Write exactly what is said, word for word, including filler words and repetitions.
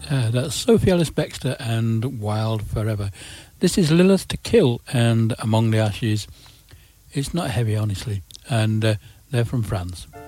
Uh, that's Sophie Ellis-Bextor and Wild Forever. This is Lilith to Kill and Among the Ashes. It's not heavy, honestly, and uh, they're from France.